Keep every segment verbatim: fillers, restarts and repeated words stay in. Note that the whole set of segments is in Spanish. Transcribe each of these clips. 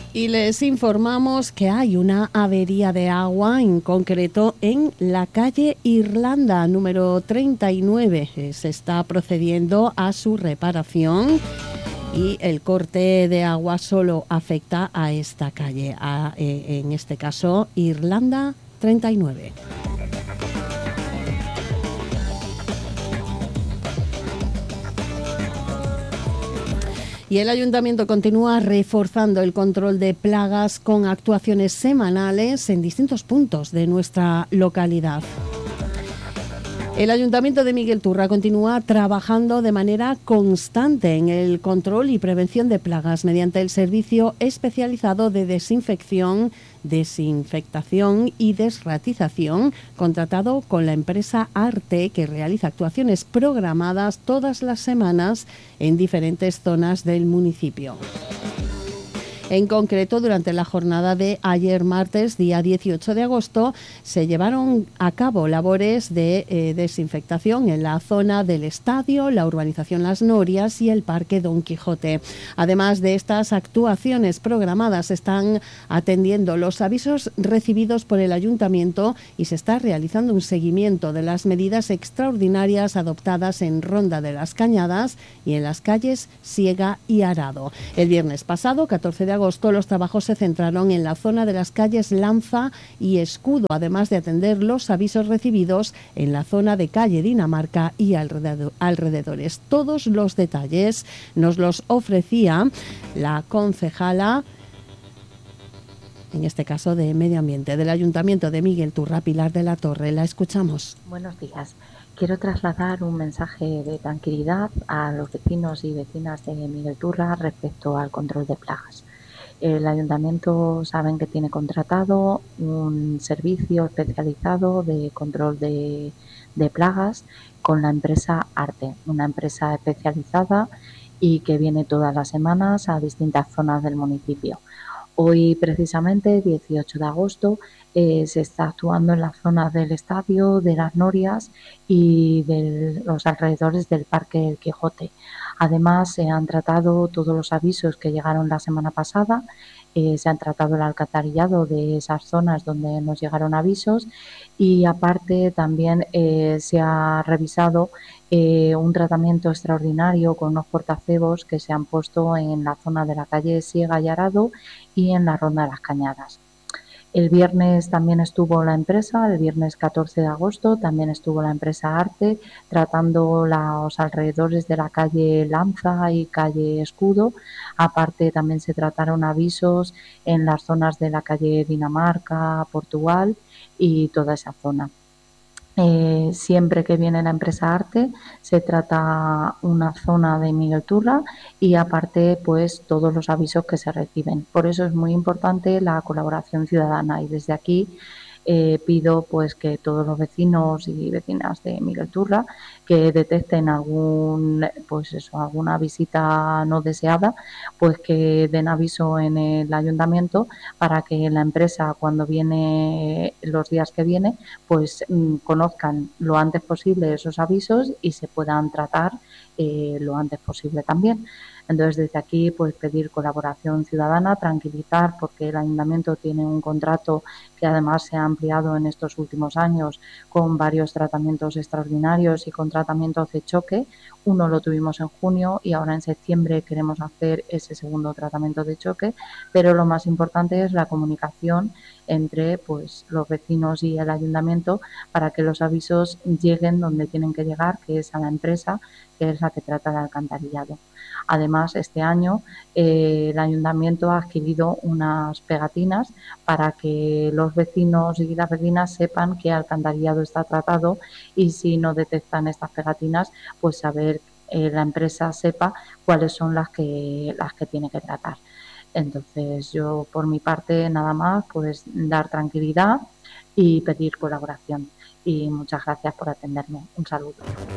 Y les informamos que hay una avería de agua, en concreto en la calle Irlanda número treinta y nueve. Se está procediendo a su reparación y el corte de agua solo afecta a esta calle, a, eh, en este caso Irlanda treinta y nueve. Y el Ayuntamiento continúa reforzando el control de plagas con actuaciones semanales en distintos puntos de nuestra localidad. El Ayuntamiento de Miguel Turra continúa trabajando de manera constante en el control y prevención de plagas mediante el servicio especializado de desinfección, desinfectación y desratización contratado con la empresa Arte, que realiza actuaciones programadas todas las semanas en diferentes zonas del municipio. En concreto, durante la jornada de ayer martes, día dieciocho de agosto, se llevaron a cabo labores de eh, desinfectación en la zona del estadio, la urbanización Las Norias y el Parque Don Quijote. Además de estas actuaciones programadas, están atendiendo los avisos recibidos por el Ayuntamiento y se está realizando un seguimiento de las medidas extraordinarias adoptadas en Ronda de las Cañadas y en las calles Siega y Arado. El viernes pasado, catorce de agosto, los trabajos se centraron en la zona de las calles Lanza y Escudo, además de atender los avisos recibidos en la zona de calle Dinamarca y alrededores. Todos los detalles nos los ofrecía la concejala, en este caso de Medio Ambiente, del Ayuntamiento de Miguel Turra, Pilar de la Torre. La escuchamos. Buenos días. Quiero trasladar un mensaje de tranquilidad a los vecinos y vecinas de Miguel Turra respecto al control de plagas. El Ayuntamiento saben que tiene contratado un servicio especializado de control de, de plagas con la empresa Arte, una empresa especializada y que viene todas las semanas a distintas zonas del municipio. Hoy, precisamente, dieciocho de agosto, eh, se está actuando en las zonas del estadio, de Las Norias y de los alrededores del Parque del Quijote. Además, se han tratado todos los avisos que llegaron la semana pasada, eh, se han tratado el alcantarillado de esas zonas donde nos llegaron avisos y, aparte, también eh, se ha revisado eh, un tratamiento extraordinario con unos portacebos que se han puesto en la zona de la calle Siega y Arado y en la Ronda de las Cañadas. El viernes también estuvo la empresa, el viernes catorce de agosto también estuvo la empresa Arte tratando los alrededores de la calle Lanza y calle Escudo. Aparte, también se trataron avisos en las zonas de la calle Dinamarca, Portugal y toda esa zona. Eh, siempre que viene la empresa Arte se trata una zona de Miguel Turra y, aparte, pues todos los avisos que se reciben. Por eso es muy importante la colaboración ciudadana y desde aquí eh, pido pues que todos los vecinos y vecinas de Miguel Turra que detecten algún pues eso alguna visita no deseada, pues que den aviso en el ayuntamiento para que la empresa, cuando viene los días que viene, pues mmm, conozcan lo antes posible esos avisos y se puedan tratar eh, lo antes posible también. Entonces, desde aquí, pues pedir colaboración ciudadana, tranquilizar, porque el Ayuntamiento tiene un contrato que además se ha ampliado en estos últimos años con varios tratamientos extraordinarios y con tratamientos de choque. Uno lo tuvimos en junio y ahora en septiembre queremos hacer ese segundo tratamiento de choque, pero lo más importante es la comunicación entre pues los vecinos y el Ayuntamiento para que los avisos lleguen donde tienen que llegar, que es a la empresa, que es la que trata el alcantarillado. Además, este año eh, el Ayuntamiento ha adquirido unas pegatinas para que los vecinos y las vecinas sepan que el alcantarillado está tratado y, si no detectan estas pegatinas, pues saber eh, la empresa sepa cuáles son las que, las que tiene que tratar. Entonces, yo por mi parte nada más, pues dar tranquilidad y pedir colaboración. Y muchas gracias por atenderme. Un saludo.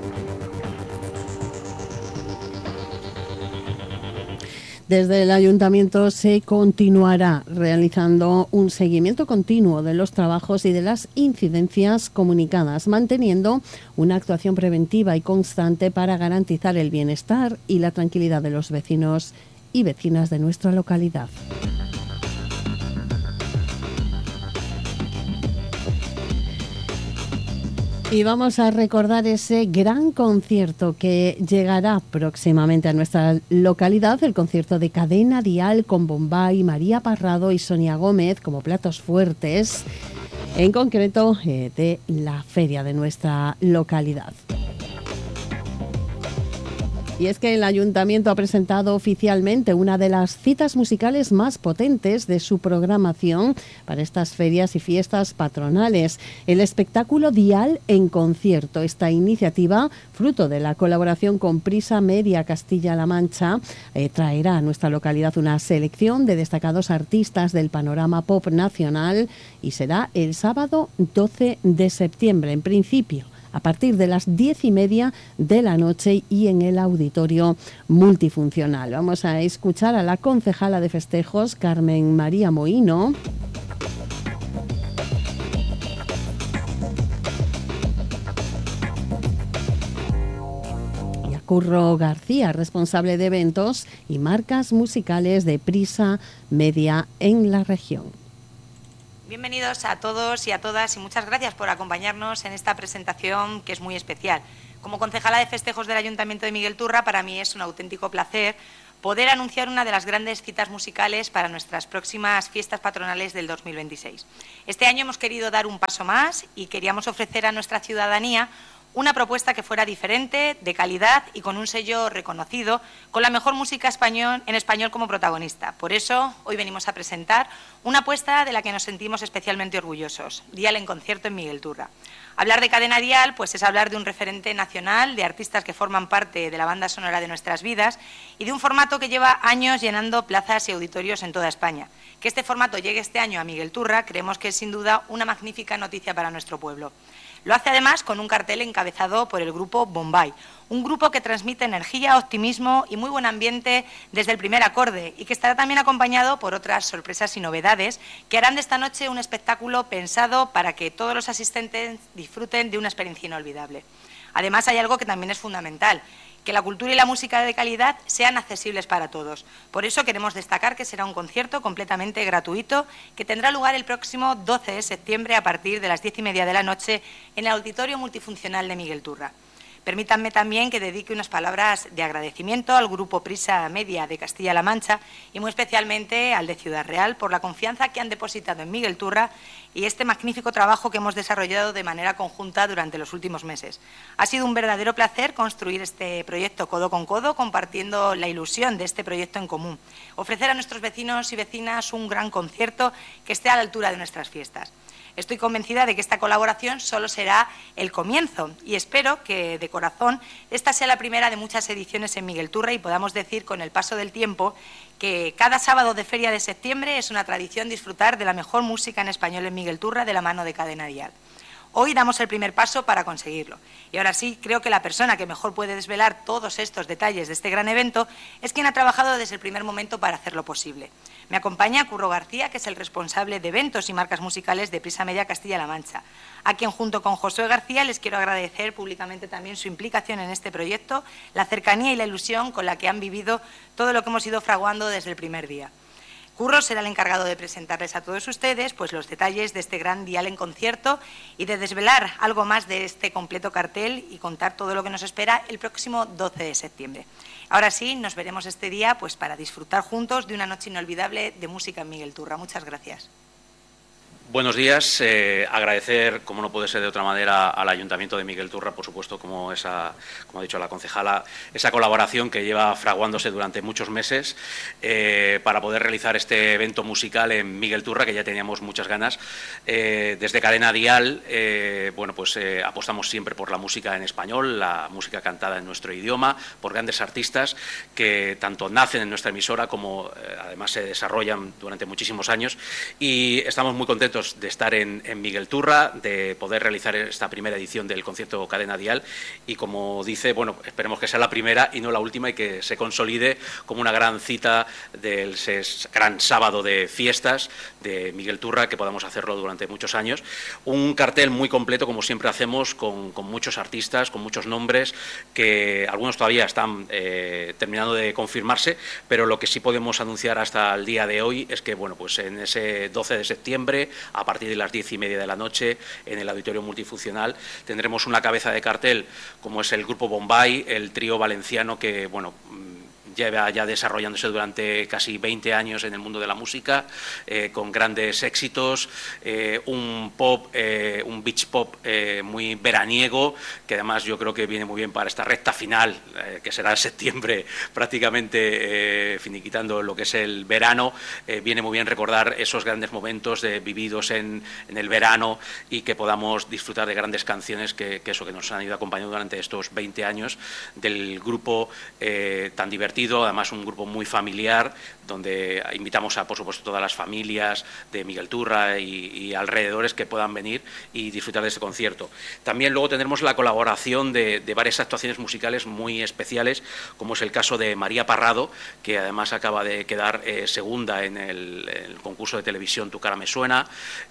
Desde el Ayuntamiento se continuará realizando un seguimiento continuo de los trabajos y de las incidencias comunicadas, manteniendo una actuación preventiva y constante para garantizar el bienestar y la tranquilidad de los vecinos y vecinas de nuestra localidad. Y vamos a recordar ese gran concierto que llegará próximamente a nuestra localidad, el concierto de Cadena Dial con Bombay, María Parrado y Sonia Gómez como platos fuertes, en concreto eh, de la feria de nuestra localidad. Y es que el Ayuntamiento ha presentado oficialmente una de las citas musicales más potentes de su programación para estas ferias y fiestas patronales, el espectáculo Dial en concierto. Esta iniciativa, fruto de la colaboración con Prisa Media Castilla-La Mancha, eh, traerá a nuestra localidad una selección de destacados artistas del panorama pop nacional y será el sábado doce de septiembre, en principio a partir de las diez y media de la noche y en el auditorio multifuncional. Vamos a escuchar a la concejala de festejos, Carmen María Mohino. Y a Curro García, responsable de eventos y marcas musicales de Prisa Media en la región. Bienvenidos a todos y a todas y muchas gracias por acompañarnos en esta presentación que es muy especial. Como concejala de festejos del Ayuntamiento de Miguel Turra, para mí es un auténtico placer poder anunciar una de las grandes citas musicales para nuestras próximas fiestas patronales del dos mil veintiséis. Este año hemos querido dar un paso más y queríamos ofrecer a nuestra ciudadanía una propuesta que fuera diferente, de calidad y con un sello reconocido, con la mejor música español, en español como protagonista. Por eso, hoy venimos a presentar una apuesta de la que nos sentimos especialmente orgullosos, Dial en concierto en Miguel Turra. Hablar de Cadena Dial pues es hablar de un referente nacional, de artistas que forman parte de la banda sonora de nuestras vidas y de un formato que lleva años llenando plazas y auditorios en toda España. Que este formato llegue este año a Miguel Turra creemos que es sin duda una magnífica noticia para nuestro pueblo. Lo hace además con un cartel encabezado por el grupo Bombay, un grupo que transmite energía, optimismo y muy buen ambiente desde el primer acorde y que estará también acompañado por otras sorpresas y novedades que harán de esta noche un espectáculo pensado para que todos los asistentes disfruten de una experiencia inolvidable. Además, hay algo que también es fundamental, que la cultura y la música de calidad sean accesibles para todos. Por eso queremos destacar que será un concierto completamente gratuito que tendrá lugar el próximo doce de septiembre a partir de las diez y media de la noche en el Auditorio Multifuncional de Miguel Turra. Permítanme también que dedique unas palabras de agradecimiento al Grupo Prisa Media de Castilla-La Mancha y muy especialmente al de Ciudad Real por la confianza que han depositado en Miguel Turra y este magnífico trabajo que hemos desarrollado de manera conjunta durante los últimos meses. Ha sido un verdadero placer construir este proyecto codo con codo, compartiendo la ilusión de este proyecto en común. Ofrecer a nuestros vecinos y vecinas un gran concierto que esté a la altura de nuestras fiestas. Estoy convencida de que esta colaboración solo será el comienzo y espero que, de corazón, esta sea la primera de muchas ediciones en Miguel Turra y podamos decir con el paso del tiempo que cada sábado de feria de septiembre es una tradición disfrutar de la mejor música en español en Miguel Turra de la mano de Cadena Dial. Hoy damos el primer paso para conseguirlo. Y ahora sí, creo que la persona que mejor puede desvelar todos estos detalles de este gran evento es quien ha trabajado desde el primer momento para hacerlo posible. Me acompaña Curro García, que es el responsable de eventos y marcas musicales de Prisa Media Castilla-La Mancha, a quien junto con Josué García les quiero agradecer públicamente también su implicación en este proyecto, la cercanía y la ilusión con la que han vivido todo lo que hemos ido fraguando desde el primer día. Curro será el encargado de presentarles a todos ustedes pues, los detalles de este gran Dial en concierto y de desvelar algo más de este completo cartel y contar todo lo que nos espera el próximo doce de septiembre. Ahora sí, nos veremos este día pues, para disfrutar juntos de una noche inolvidable de música en Miguel Turra. Muchas gracias. Buenos días. Eh, agradecer, como no puede ser de otra manera, al Ayuntamiento de Miguel Turra, por supuesto, como, esa, como ha dicho la concejala, esa colaboración que lleva fraguándose durante muchos meses eh, para poder realizar este evento musical en Miguel Turra, que ya teníamos muchas ganas. Eh, desde Cadena Dial, eh, bueno, pues eh, apostamos siempre por la música en español, la música cantada en nuestro idioma, por grandes artistas que tanto nacen en nuestra emisora como eh, además se desarrollan durante muchísimos años y estamos muy contentos de estar en, en Miguel Turra, de poder realizar esta primera edición del concierto Cadena Dial y, como dice, bueno, esperemos que sea la primera y no la última y que se consolide como una gran cita del gran sábado de fiestas de Miguel Turra, que podamos hacerlo durante muchos años. Un cartel muy completo, como siempre hacemos, con, con muchos artistas, con muchos nombres, que algunos todavía están eh, terminando de confirmarse, pero lo que sí podemos anunciar hasta el día de hoy es que, bueno, pues en ese doce de septiembre, a partir de las diez y media de la noche en el Auditorio Multifuncional. Tendremos una cabeza de cartel como es el Grupo Bombay, el trío valenciano que, bueno, lleva ya desarrollándose durante casi veinte años en el mundo de la música, eh, con grandes éxitos, eh, un pop, eh, un beach pop eh, muy veraniego, que además yo creo que viene muy bien para esta recta final, eh, que será en septiembre, prácticamente eh, finiquitando lo que es el verano. Eh, viene muy bien recordar esos grandes momentos de, vividos en, en el verano y que podamos disfrutar de grandes canciones que, que eso que nos han ido acompañando durante estos veinte años del grupo eh, tan divertido. Además un grupo muy familiar, donde invitamos a, por supuesto, todas las familias de Miguel Turra y, y alrededores que puedan venir y disfrutar de este concierto. También luego tendremos la colaboración de, de varias actuaciones musicales muy especiales, como es el caso de María Parrado, que además acaba de quedar eh, segunda en el, el concurso de televisión Tu cara me suena,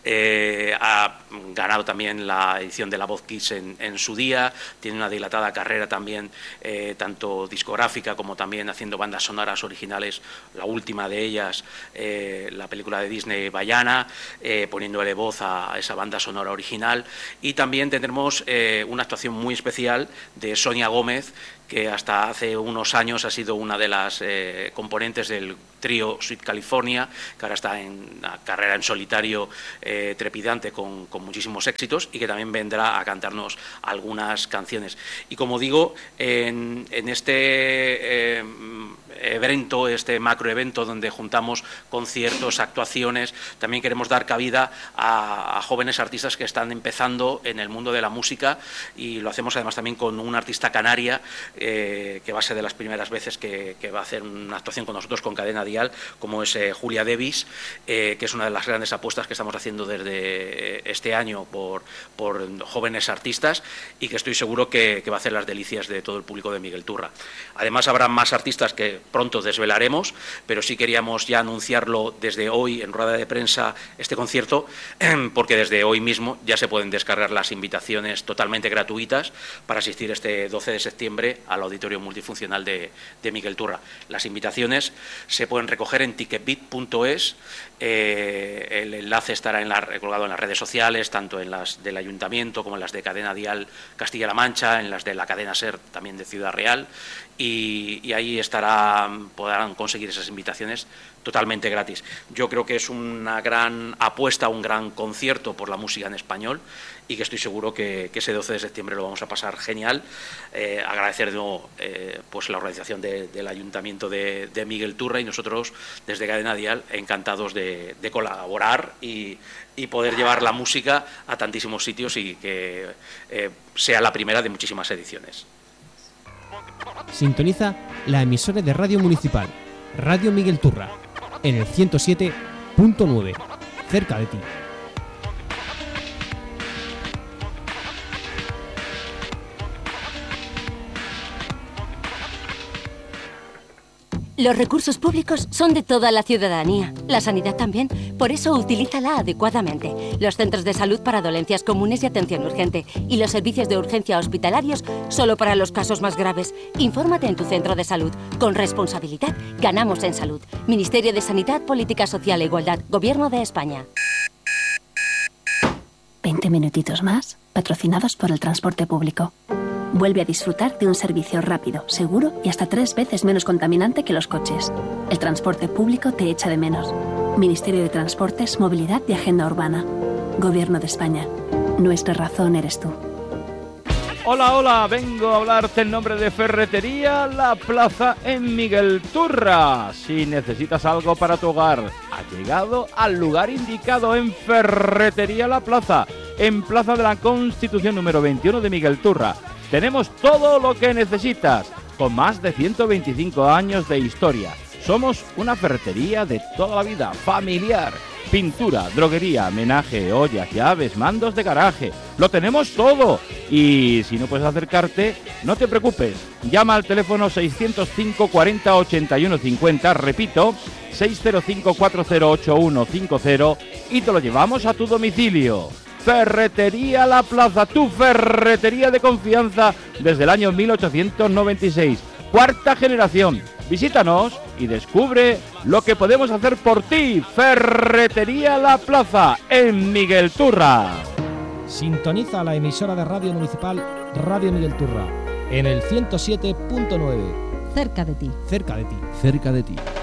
eh, ha ganado también la edición de La Voz Kids en, en su día, tiene una dilatada carrera también, eh, tanto discográfica como también haciendo bandas sonoras originales, la última de ellas, eh, la película de Disney Vaiana, eh, poniéndole voz a, a esa banda sonora original. Y también tendremos eh, una actuación muy especial de Sonia Gómez, que hasta hace unos años ha sido una de las eh, componentes del trío Sweet California, que ahora está en una carrera en solitario eh, trepidante con, con muchísimos éxitos y que también vendrá a cantarnos algunas canciones. Y como digo, en, en este eh, evento, este macroevento donde juntamos conciertos, actuaciones, también queremos dar cabida a, a jóvenes artistas que están empezando en el mundo de la música, y lo hacemos además también con una artista canaria eh, que va a ser de las primeras veces que, que va a hacer una actuación con nosotros con Cadena Dial, como es eh, Julia Davis, eh, que es una de las grandes apuestas que estamos haciendo desde este año por, por jóvenes artistas, y que estoy seguro que, que va a hacer las delicias de todo el público de Miguel Turra. Además habrá más artistas que pronto desvelaremos, pero sí queríamos ya anunciarlo desde hoy en rueda de prensa este concierto, porque desde hoy mismo ya se pueden descargar las invitaciones totalmente gratuitas para asistir este doce de septiembre al Auditorio Multifuncional de, de Miguel Turra. Las invitaciones se pueden recoger en ticketbit punto es, eh, el enlace estará en la, colgado en las redes sociales, tanto en las del Ayuntamiento como en las de Cadena Dial Castilla-La Mancha, en las de la cadena SER también de Ciudad Real, y, y ahí estará, podrán conseguir esas invitaciones totalmente gratis. Yo creo que es una gran apuesta, un gran concierto por la música en español, y que estoy seguro que, que ese doce de septiembre lo vamos a pasar genial. Eh, agradecer de nuevo eh, pues la organización de, del Ayuntamiento de, de Miguel Turra, y nosotros desde Cadena Dial encantados de, de colaborar y, y poder llevar la música a tantísimos sitios, y que eh, sea la primera de muchísimas ediciones. Sintoniza la emisora de Radio Municipal, Radio Miguel Turra, en el ciento siete punto nueve, cerca de ti. Los recursos públicos son de toda la ciudadanía, la sanidad también, por eso utilízala adecuadamente. Los centros de salud para dolencias comunes y atención urgente, y los servicios de urgencia hospitalarios solo para los casos más graves. Infórmate en tu centro de salud. Con responsabilidad ganamos en salud. Ministerio de Sanidad, Política Social e Igualdad, Gobierno de España. veinte minutitos más, patrocinados por el transporte público. Vuelve a disfrutar de un servicio rápido, seguro y hasta tres veces menos contaminante que los coches. El transporte público te echa de menos. Ministerio de Transportes, Movilidad y Agenda Urbana. Gobierno de España. Nuestra razón eres tú. Hola, hola, vengo a hablarte en nombre de Ferretería La Plaza en Miguel Turra. Si necesitas algo para tu hogar, has llegado al lugar indicado en Ferretería La Plaza, en Plaza de la Constitución número veintiuno de Miguel Turra. Tenemos todo lo que necesitas, con más de ciento veinticinco años de historia. Somos una ferretería de toda la vida, familiar. Pintura, droguería, menaje, ollas, llaves, mandos de garaje. Lo tenemos todo. Y si no puedes acercarte, no te preocupes. Llama al teléfono seiscientos cinco cuarenta ochenta y uno cincuenta, repito, seis cero cinco cuatro cero ocho uno cinco cero, y te lo llevamos a tu domicilio. Ferretería La Plaza, tu ferretería de confianza desde el año mil ochocientos noventa y seis. Cuarta generación. Visítanos y descubre lo que podemos hacer por ti. Ferretería La Plaza, en Miguel Turra. Sintoniza la emisora de radio municipal Radio Miguel Turra en el ciento siete punto nueve. Cerca de ti. Cerca de ti. Cerca de ti.